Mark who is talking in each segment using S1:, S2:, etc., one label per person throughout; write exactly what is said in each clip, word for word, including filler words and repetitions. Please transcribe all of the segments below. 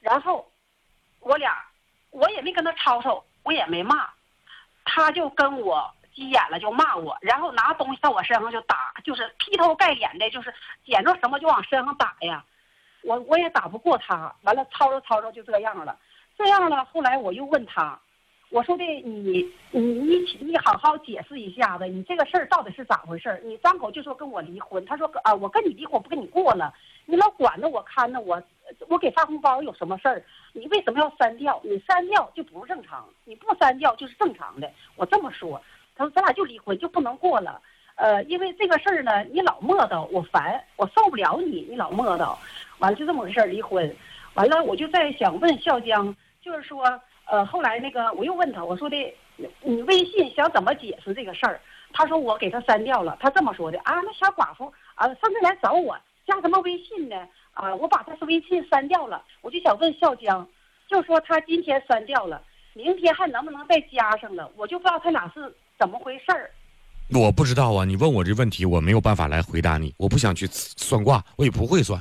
S1: 然后我俩我也没跟他吵吵，我也没骂，他就跟我急眼了就骂我，然后拿东西到我身上就打，就是劈头盖脸的，就是捡着什么就往身上打呀。我我也打不过他，完了吵着吵着就这样了，这样了。后来我又问他，我说的你你你你好好解释一下子，你这个事儿到底是咋回事？你张口就说跟我离婚，他说啊我跟你离婚不跟你过了，你老管着我看着我，我给发红包有什么事儿？你为什么要删掉？你删掉就不正常，你不删掉就是正常的。我这么说，他说咱俩就离婚就不能过了。呃，因为这个事儿呢，你老磨叨我烦，我受不了你，你老磨叨，完了就这么回事儿离婚。完了我就在想问笑江，就是说，呃，后来那个我又问他，我说的你微信想怎么解释这个事儿？他说我给他删掉了，他这么说的啊，那小寡妇啊，甚至来找我加什么微信呢？啊，我把他是微信删掉了，我就想问笑江，就说他今天删掉了，明天还能不能再加上了？我就不知道他俩是怎么回事儿。
S2: 我不知道啊，你问我这问题，我没有办法来回答你，我不想去算卦，我也不会算。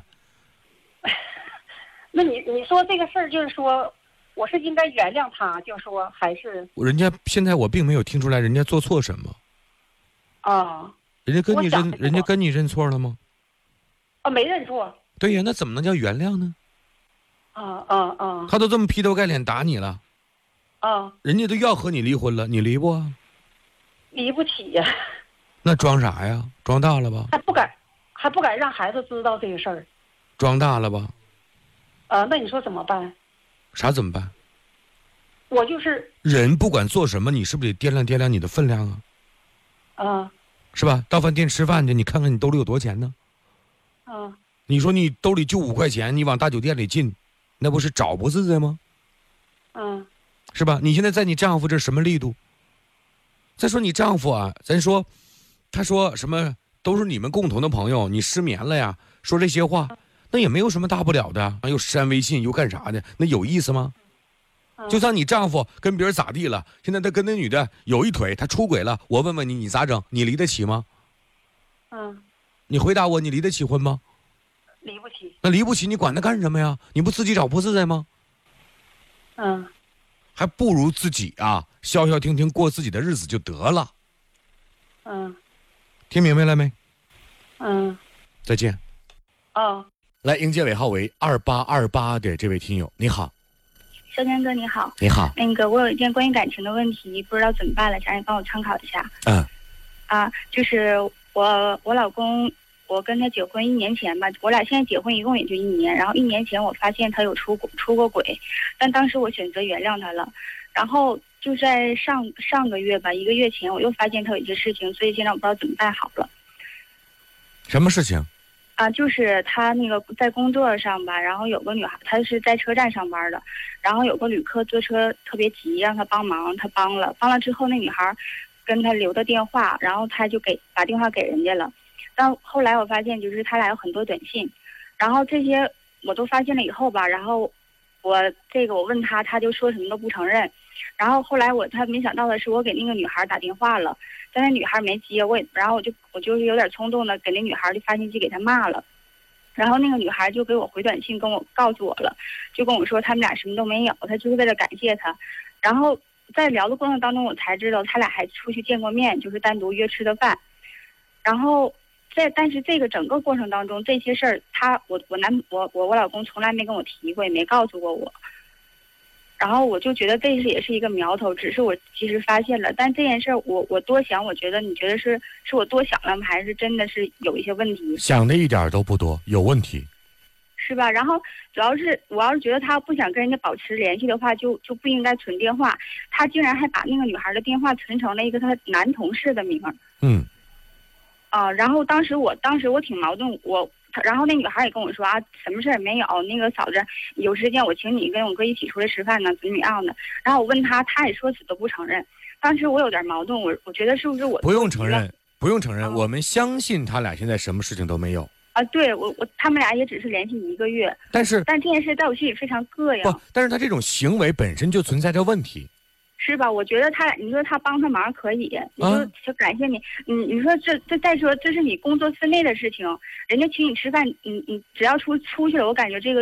S1: 那你你说这个事儿，就是说，我是应该原谅他，就是说还是？
S2: 人家现在我并没有听出来人家做错什么。
S1: 啊。
S2: 人家跟你认，人家跟你认错了吗？
S1: 啊，没认错。
S2: 对呀，那怎么能叫原谅呢？
S1: 啊啊啊！
S2: 他都这么劈头盖脸打你了。
S1: 啊。
S2: 人家都要和你离婚了，你离不啊？
S1: 离不起呀。
S2: 那装啥呀？装大了吧？
S1: 还不敢，还不敢让孩子知道这个事儿。
S2: 装大了吧？
S1: 啊，那你说怎么办？
S2: 啥怎么办？
S1: 我就是
S2: 人不管做什么，你是不是得掂量掂量你的分量啊？
S1: 啊。
S2: 是吧？到饭店吃饭去，你看看你兜里有多少钱呢？
S1: 啊。
S2: 你说你兜里就五块钱，你往大酒店里进，那不是找不自在吗？
S1: 嗯。
S2: 是吧？你现在在你丈夫这什么力度？再说你丈夫啊，咱说，他说什么都是你们共同的朋友，你失眠了呀，说这些话，那也没有什么大不了的啊，又删微信又干啥的，那有意思吗？就算你丈夫跟别人咋地了，现在他跟那女的有一腿，他出轨了，我问问你，你咋整？你离得起吗？
S1: 嗯。
S2: 你回答我，你离得起婚吗？
S1: 离不起。
S2: 那离不起，你管他干什么呀？你不自己找不自在吗？
S1: 嗯。
S2: 还不如自己啊，消消停停过自己的日子就得了。
S1: 嗯。
S2: 听明白了没？
S1: 嗯。
S2: 再见。
S1: 哦。
S2: 来迎接尾号为二八二八的这位听友，你好。
S3: 笑江哥你好。
S2: 你好。
S3: 那个我有一件关于感情的问题，不知道怎么办了，想让你帮我参考一下。
S2: 嗯。
S3: 啊，就是我我老公，我跟他结婚一年前吧，我俩现在结婚一共也就一年，然后一年前我发现他有出出过轨，但当时我选择原谅他了，然后就在上上个月吧，一个月前我又发现他有一些事情，所以现在我不知道怎么办好了。
S2: 什么事情？
S3: 啊，就是他那个在工作上吧，然后有个女孩，他是在车站上班的，然后有个旅客坐车特别急，让他帮忙，他帮了，帮了之后那女孩跟他留的电话，然后他就给把电话给人家了，但后来我发现就是他俩有很多短信，然后这些我都发现了以后吧，然后我这个我问他，他就说什么都不承认，然后后来我他没想到的是我给那个女孩打电话了，但那女孩没接，我也然后我就我就是有点冲动的给那女孩就发信息给她骂了，然后那个女孩就给我回短信跟我告诉我了，就跟我说他们俩什么都没有，他就是为了感谢他，然后在聊的过程当中我才知道他俩还出去见过面，就是单独约吃的饭，然后在但是这个整个过程当中这些事儿他我我男我我我老公从来没跟我提过，也没告诉过我，然后我就觉得这是也是一个苗头，只是我其实发现了，但这件事我我多想，我觉得你觉得是是我多想了吗？还是真的是有一些问题？
S2: 想的一点都不多，有问题，
S3: 是吧？然后主要是我要是觉得他不想跟人家保持联系的话，就就不应该存电话。他竟然还把那个女孩的电话存成了一个他男同事的名儿。
S2: 嗯。
S3: 啊，然后当时我当时我挺矛盾，我。然后那女孩也跟我说啊，什么事也没有，那个嫂子有时间我请你跟我哥一起出来吃饭呢，怎么样的？然后我问他，他也说死都不承认。当时我有点矛盾，我我觉得是不是我
S2: 不用承认，不用承认，啊、我们相信他俩现在什么事情都没有
S3: 啊。对我我他们俩也只是联系一个月，
S2: 但是
S3: 但这件事在我心里非常膈应。
S2: 不，但是他这种行为本身就存在着问题。
S3: 是吧？我觉得他俩，你说他帮他忙可以，你说就感谢你，你、啊、你说这这再说这是你工作分内的事情，人家请你吃饭，你你只要出出去了，我感觉这个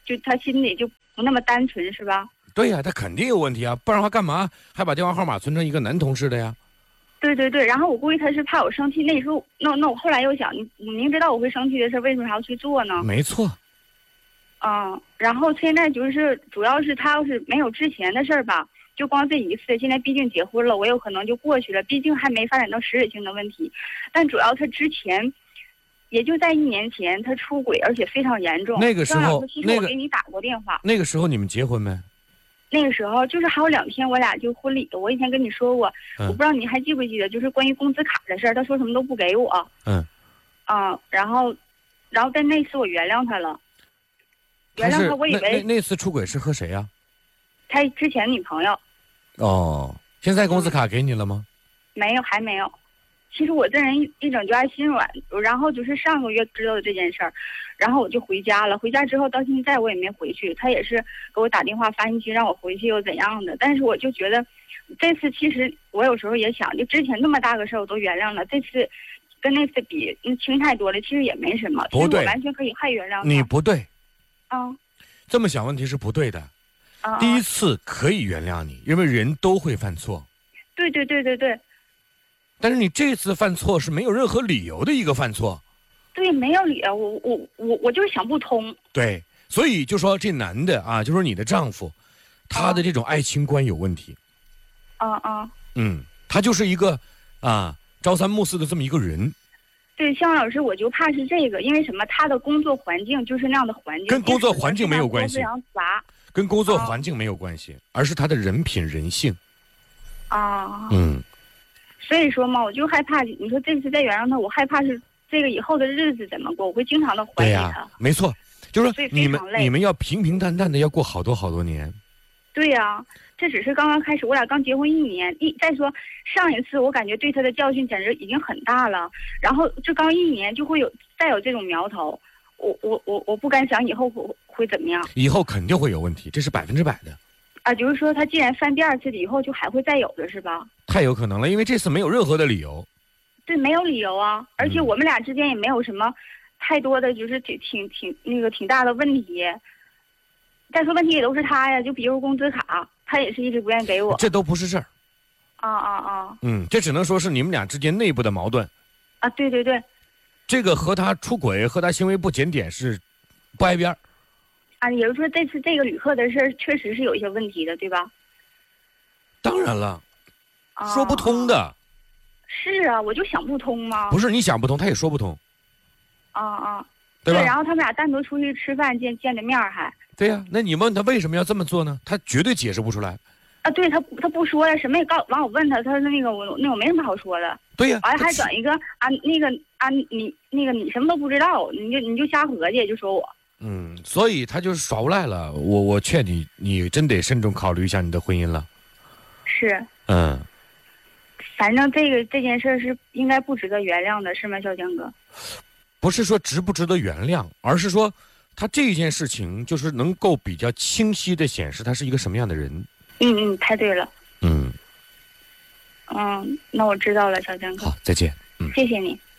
S3: 就他心里就不那么单纯，是吧？
S2: 对呀、他肯定有问题啊，不然的话干嘛还把电话号码存成一个男同事的呀？
S3: 对对对，然后我估计他是怕我生气，那时候那那我后来又想，你你明知道我会生气的事，为什么还要去做呢？
S2: 没错。
S3: 嗯，然后现在就是主要是他要是没有之前的事儿吧，就光这一次，现在毕竟结婚了，我有可能就过去了，毕竟还没发展到实质性的问题。但主要他之前，也就在一年前，他出轨，而且非常严重。
S2: 那个时候，
S3: 其实
S2: 那个
S3: 我给你打过电话。
S2: 那个时候你们结婚没？
S3: 那个时候就是还有两天，我俩就婚礼的。我以前跟你说过，
S2: 嗯、
S3: 我不知道你还记不记得，就是关于工资卡的事儿，他说什么都不给我。
S2: 嗯。
S3: 啊，然后，然后但那次我原谅他了。原谅他，我以为
S2: 那那次出轨是和谁呀、啊？
S3: 他之前女朋友。
S2: 哦，现在工资卡给你了吗？
S3: 没有，还没有。其实我这人一一整就爱心软，然后就是上个月知道的这件事儿，然后我就回家了。回家之后到现在我也没回去，他也是给我打电话发信息让我回去又怎样的。但是我就觉得，这次其实我有时候也想，就之前那么大个事儿我都原谅了，这次跟那次比，那轻太多了。其实也没什么，
S2: 不对，
S3: 我完全可以还原谅他。
S2: 你不对。
S3: 啊。
S2: 这么想问题是不对的。
S3: 啊。
S2: 第一次可以原谅你，因为人都会犯错。
S3: 对对对对对。
S2: 但是你这次犯错是没有任何理由的一个犯错。
S3: 对，没有理由，我我我我就是想不通。
S2: 对，所以就说这男的啊，就说你的丈夫，他的这种爱情观有问题。
S3: 啊啊。
S2: 嗯，他就是一个啊朝三暮四的这么一个人。
S3: 对，向老师，我就怕是这个，因为什么？他的工作环境就是那样的环境，
S2: 跟工作环境没有关系，
S3: 非常杂，
S2: 跟工作环境没有关系，啊、而是他的人品人性。
S3: 啊。
S2: 嗯。
S3: 所以说嘛，我就害怕。你说这次再原谅他，我害怕是这个以后的日子怎么过，我会经常的怀疑他。
S2: 对呀、啊，没错，就是说你们你们要平平淡淡的要过好多好多年。
S3: 对呀、啊，这只是刚刚开始，我俩刚结婚一年。一再说上一次，我感觉对他的教训简直已经很大了。然后这刚一年就会有再有这种苗头，我我我我不敢想以后会会怎么样。
S2: 以后肯定会有问题，这是百分之百的。
S3: 啊，就是说他既然犯第二次的，以后就还会再有的是吧？
S2: 太有可能了，因为这次没有任何的理由。
S3: 对，没有理由啊，而且我们俩之间也没有什么太多的，就是挺挺挺那个挺大的问题。再说问题也都是他呀，就比如工资卡，他也是一直不愿意给我。
S2: 这都不是事儿。
S3: 啊啊啊！
S2: 嗯，这只能说是你们俩之间内部的矛盾。
S3: 啊，对对对。
S2: 这个和他出轨和他行为不检点是不挨边儿。
S3: 啊，也就是说这次这个旅客的事儿确实是有一些问题的，对吧？
S2: 当然了，
S3: 啊、
S2: 说不通的。
S3: 是啊，我就想不通嘛。
S2: 不是你想不通，他也说不通。
S3: 啊啊，
S2: 对吧？
S3: 对，然后他们俩单独出去吃饭见见的面还。
S2: 对呀、啊，那你问他为什么要这么做呢？他绝对解释不出来。
S3: 啊，对他他不说呀，什么也告完我问他，他说那个我那我没什么好说的。
S2: 对呀、
S3: 啊，完了还转一个啊那个啊你那个你什么都不知道，你就你就瞎合计，就说我。
S2: 嗯，所以他就是耍无赖了。我我劝你，你真得慎重考虑一下你的婚姻了。
S3: 是。
S2: 嗯。
S3: 反正这个这件事是应该不值得原谅的，是吗，小江哥？
S2: 不是说值不值得原谅，而是说他这件事情就是能够比较清晰的显示他是一个什么样的人。
S3: 嗯嗯，太对了。
S2: 嗯。
S3: 嗯，那我知道了，小江哥。
S2: 好，再见。嗯，
S3: 谢谢你。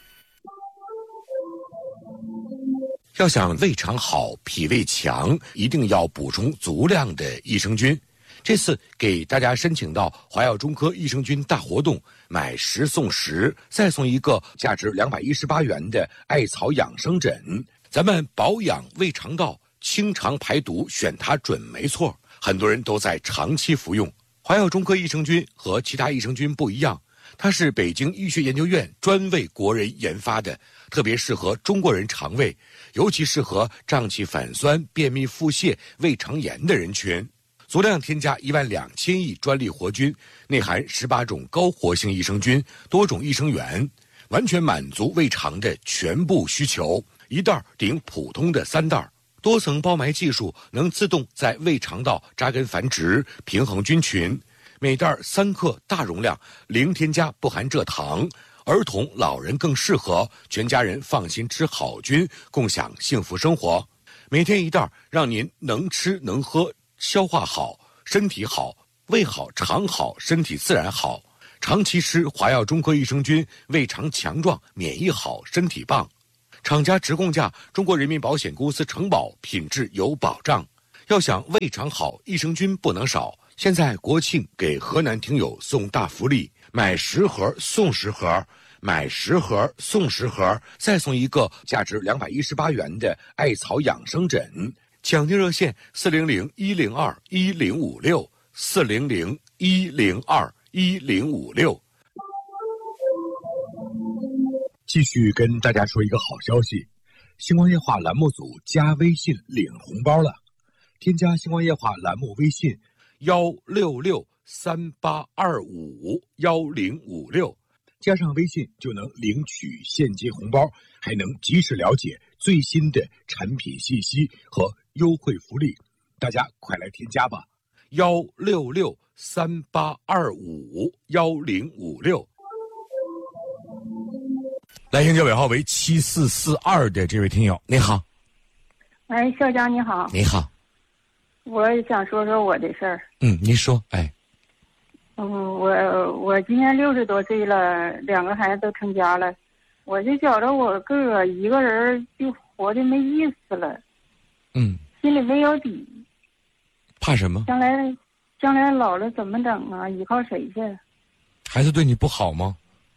S2: 要想胃肠好、脾胃强，一定要补充足量的益生菌。这次给大家申请到华药中科益生菌大活动，买十送十，再送一个价值两百一十八元的艾草养生枕。咱们保养胃肠道、清肠排毒，选它准没错。很多人都在长期服用华药中科益生菌，和其他益生菌不一样，它是北京医学研究院专为国人研发的，特别适合中国人肠胃，尤其适合胀气反酸、便秘腹泻、胃肠炎的人群。足量添加一万两千亿专利活菌，内含十八种高活性益生菌，多种益生元，完全满足胃肠的全部需求。一袋顶普通的三袋，多层包埋技术能自动在胃肠道扎根繁殖，平衡菌群。每袋三克，大容量，零添加，不含蔗糖。儿童、老人更适合，全家人放心吃好菌，共享幸福生活。每天一袋，让您能吃能喝，消化好，身体好，胃好，肠好，身体自然好。长期吃华药中科益生菌，胃肠强壮，免疫好，身体棒。 厂家直供价，中国人民保险公司承保，品质有保障。要想胃肠好，益生菌不能少。现在国庆给河南听友送大福利，买十盒送十盒，买十盒送十盒，再送一个价值两百一十八元的艾草养生枕。抢订热线四零零一零二一零五六四零零一零二一零五六。继续跟大家说一个好消息，星光夜话栏目组加微信领红包了。添加星光夜话栏目微信幺六六三八二五幺零五六，加上微信就能领取现金红包，还能及时了解最新的产品信息和优惠福利。大家快来添加吧，幺六六三八二五幺零五六。来信者尾号为七四四二的这位听友，你好。
S4: 哎，校长你好。
S2: 你好。
S4: 我想说说我的事儿。
S2: 嗯，您说。哎。
S4: 嗯，我我今年六十多岁了，两个孩子都成家了，我就觉着我个个一个人就活得没意思了。
S2: 嗯。
S4: 心里没有底。
S2: 怕什么？
S4: 将来，将来老了怎么整啊？依靠谁去？
S2: 孩子对你不好吗？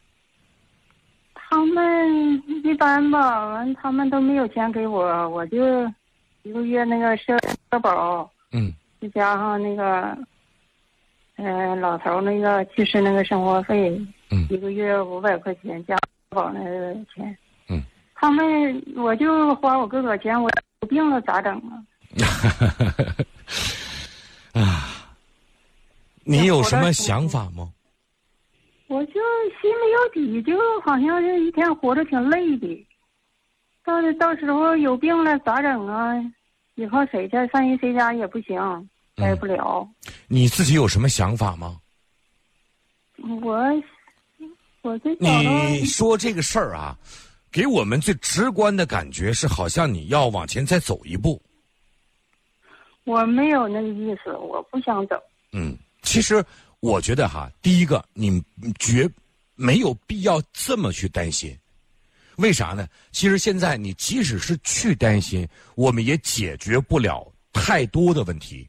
S4: 他们一般吧，完他们都没有钱给我，我就一个月那个社社保，
S2: 嗯，
S4: 再加上那个，呃，老头那个去世那个生活费，
S2: 嗯，
S4: 一个月五百块钱加社保那个钱，
S2: 嗯，
S4: 他们我就花我哥哥钱，我有病了咋整啊？
S2: 啊，你有什么想法吗？
S4: 我就心里有底，就好像是一天活着挺累的。到到时候有病了咋整啊？依靠谁去？上人谁家也不行，待不了、
S2: 嗯。你自己有什么想法吗？
S4: 我，我就
S2: 你说这个事儿啊，给我们最直观的感觉是，好像你要往前再走一步。
S4: 我没有那个意思，我不想走。
S2: 嗯，其实。我觉得哈，第一个，你绝没有必要这么去担心，为啥呢？其实现在你即使是去担心，我们也解决不了太多的问题。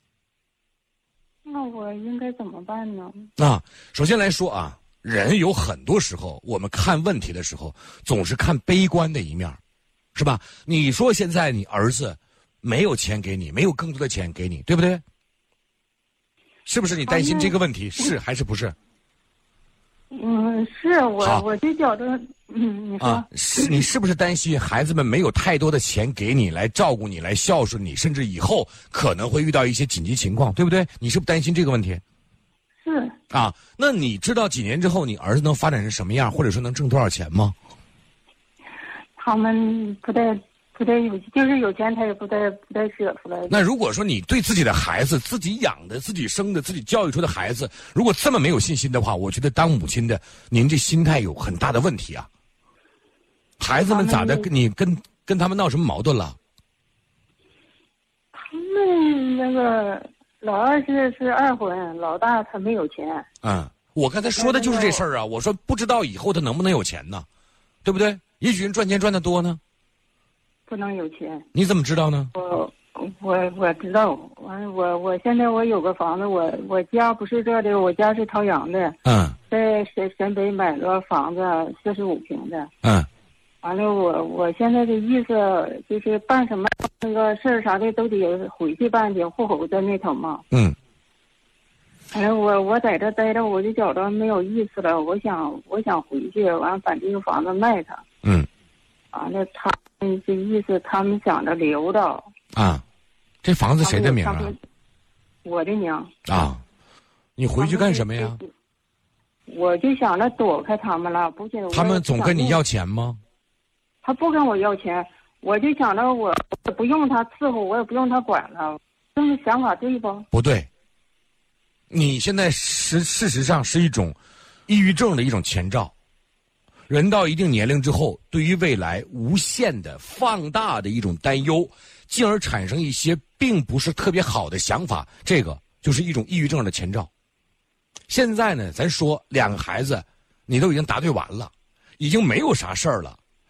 S4: 那我应该怎么办呢？
S2: 啊，首先来说啊，人有很多时候，我们看问题的时候，总是看悲观的一面，是吧？你说现在你儿子没有钱给你，没有更多的钱给你，对不对？是不是你担心这个问题？是还是不是？
S4: 嗯，是我我就觉得，嗯，你说
S2: 啊，是你是不是担心孩子们没有太多的钱给你来照顾你、来孝顺你，甚至以后可能会遇到一些紧急情况，对不对？你是不是担心这个问题？
S4: 是
S2: 啊，那你知道几年之后你儿子能发展成什么样，或者说能挣多少钱吗？
S4: 他们不太。不太有，就是有钱他也不太不太舍出来。
S2: 那如果说你对自己的孩子，自己养的、自己生的、自己教育出的孩子，如果这么没有信心的话，我觉得当母亲的您这心态有很大的问题啊。孩子们咋的？你跟跟他们闹什么矛盾了？
S4: 他们那个老二是是二婚，老大他没有钱。
S2: 嗯，我刚才说的就是这事儿啊。我说不知道以后他能不能有钱呢，对不对？也许人赚钱赚得多呢。
S4: 不能有钱，
S2: 你怎么知道呢？
S4: 我我我知道，完我我现在我有个房子，我我家不是这的，我家是朝阳的，
S2: 嗯，
S4: 在沈沈北买个房子，四十五平的，
S2: 嗯，
S4: 完了我我现在的意思就是办什么那个事儿啥的都得回去办去，户口在那头嘛，
S2: 嗯，
S4: 完了我我在这待着我就觉着没有意思了，我想我想回去，完了把这个房子卖它，
S2: 嗯，
S4: 完了他。嗯，这意思他们想着留着
S2: 啊，这房子谁的名啊？
S4: 我的名
S2: 啊，你回去干什么呀？
S4: 我就想着躲开他们了，不行。
S2: 他们总跟你要钱吗？
S4: 他不跟我要钱，我就想着我不用他伺候，我也不用他管了，这么想法对不？
S2: 不对，你现在实事实上是一种抑郁症的一种前兆。人到一定年龄之后，对于未来无限的放大的一种担忧，进而产生一些并不是特别好的想法，这个就是一种抑郁症的前兆。现在呢，咱说两个孩子，你都已经答对完了，已经没有啥事儿了，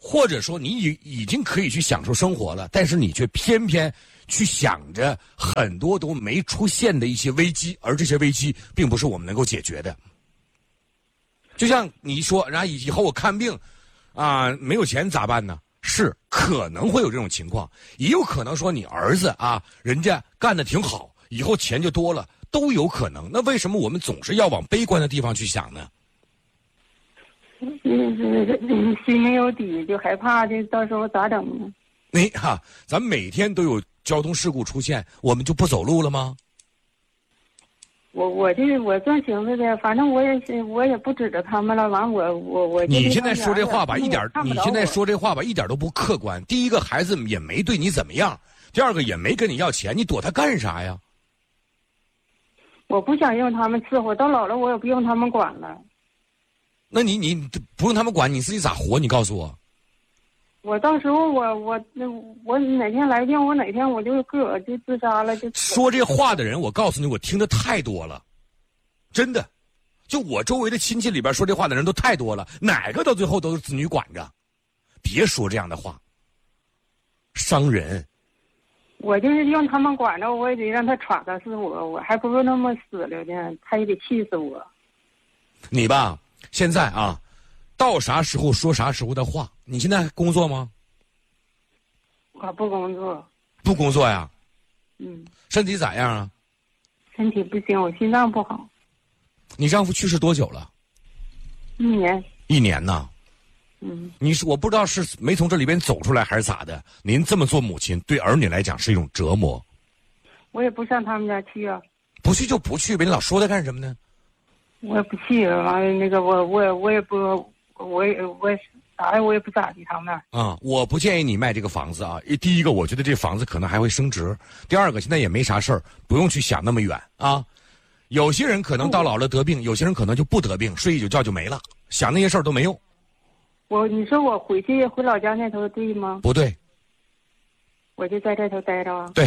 S2: 或者说你已已经可以去享受生活了，但是你却偏偏去想着很多都没出现的一些危机，而这些危机并不是我们能够解决的。就像你说，然后以后我看病啊、呃、没有钱咋办呢？是可能会有这种情况，也有可能说你儿子啊人家干得挺好，以后钱就多了，都有可能。那为什么我们总是要往悲观的地方去想呢？
S4: 嗯嗯，心里有底，就害怕这到时候咋整呢？
S2: 你哈、啊，咱每天都有交通事故出现，我们就不走路了吗？
S4: 我我这我正寻思的，反正我也是我也不指着他们了。完我我我。
S2: 你现在说这话吧，一点你现在说这话吧，一点都不客观。第一个，孩子也没对你怎么样；第二个，也没跟你要钱，你躲他干啥呀？
S4: 我不想用他们伺候，到老了我也不用他们管了。
S2: 那你你不用他们管，你自己咋活？你告诉我。
S4: 我到时候我我那我哪天来电，我哪天我就自个儿就自杀了就。
S2: 说这话的人，我告诉你，我听的太多了，真的，就我周围的亲戚里边说这话的人都太多了，哪个到最后都是子女管着？别说这样的话，伤人。
S4: 我就是用他们管着，我也得让他歘的是我，我还不如那么死了呢，他也得气死我。
S2: 你吧，现在啊，到啥时候说啥时候的话。你现在工作吗？
S4: 我不工作。
S2: 不工作呀？
S4: 嗯。
S2: 身体咋样啊？
S4: 身体不行，我心脏不好。
S2: 你丈夫去世多久了？
S4: 一年。
S2: 一年呐。
S4: 嗯。
S2: 你是我不知道是没从这里边走出来还是咋的？您这么做母亲，对儿女来讲是一种折磨。
S4: 我也不上他们家去啊。
S2: 不去就不去呗，你老说他干什么呢？
S4: 我也不去，完了那个我我我也不我也我也啥呀我也不咋地他们那
S2: 啊，我不建议你卖这个房子啊。第一个，我觉得这房子可能还会升值；第二个，现在也没啥事儿，不用去想那么远啊。有些人可能到老了得病，有些人可能就不得病，睡一宿觉就没了，想那些事儿都没用。
S4: 我你说我回去回老家那头对吗？
S2: 不对。
S4: 我就在这头待着啊。
S2: 对。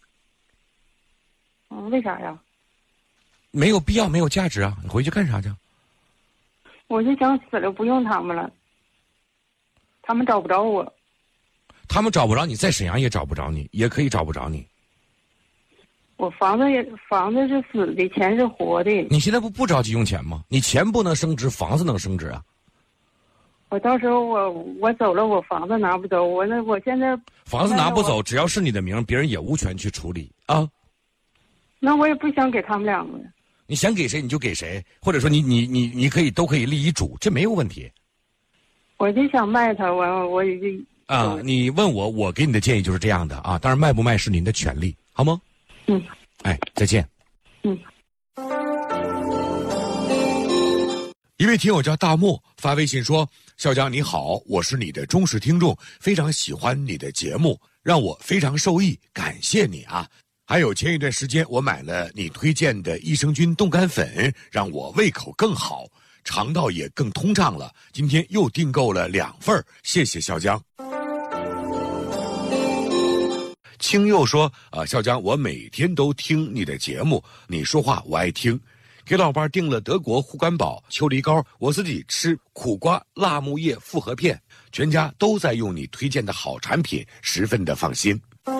S4: 嗯，为啥呀？
S2: 没有必要，没有价值啊！你回去干啥去？
S4: 我就想死了，不用他们了。他们找不着我。
S2: 他们找不着你，在沈阳也找不着你，也可以找不着你。
S4: 我房子也房子是死的，钱是活的。
S2: 你现在不不着急用钱吗？你钱不能升值，房子能升值啊。
S4: 我到时候我我走了，我房子拿不走。我那我现在
S2: 房子拿不走，只要是你的名，别人也无权去处理啊。
S4: 那我也不想给他们两个。
S2: 你想给谁你就给谁，或者说你你你你可以都可以立遗嘱，这没有问题。
S4: 我就想卖它，我我也就
S2: 啊，你问我，我给你的建议就是这样的啊，当然卖不卖是您的权利，好吗？
S4: 嗯。
S2: 哎，再见。
S4: 嗯。
S2: 一位听友叫大漠发微信说：“笑江你好，我是你的忠实听众，非常喜欢你的节目，让我非常受益，感谢你啊。还有前一段时间我买了你推荐的益生菌冻干粉，让我胃口更好，肠道也更通畅了。今天又订购了两份，谢谢笑江。”青佑说：“啊，笑江，我每天都听你的节目，你说话我爱听。给老伴订了德国护肝宝、秋梨膏，我自己吃苦瓜辣木叶复合片，全家都在用你推荐的好产品，十分的放心。”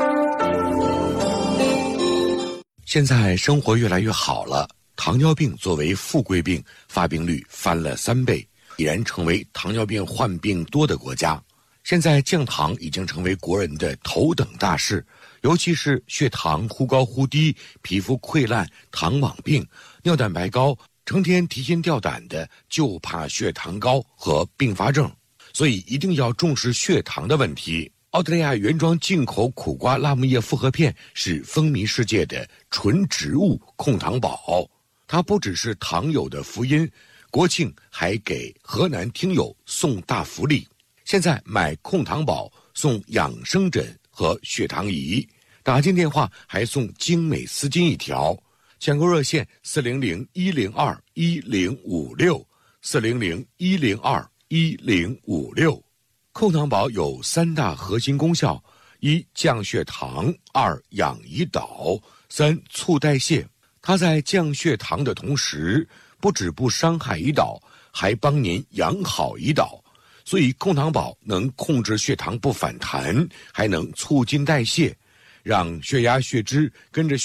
S2: 现在生活越来越好了，糖尿病作为富贵病，发病率翻了三倍，已然成为糖尿病患病多的国家。现在降糖已经成为国人的头等大事，尤其是血糖忽高忽低、皮肤溃烂、糖网病、尿蛋白高，成天提心吊胆的，就怕血糖高和并发症，所以一定要重视血糖的问题。澳大利亚原装进口苦瓜辣木叶复合片是风靡世界的纯植物控糖宝，它不只是糖友的福音，国庆还给河南听友送大福利。现在买控糖宝送养生枕和血糖仪，打进电话还送精美丝巾一条。抢购热线四零零一零二一零五六四零零一零二一零五六。控糖宝有三大核心功效：一、降血糖；二、养胰岛；三、促代谢。它在降血糖的同时，不止不伤害胰岛，还帮您养好胰岛。 所以控糖宝能控制血糖不反弹，还能促进代谢，让血压血脂跟着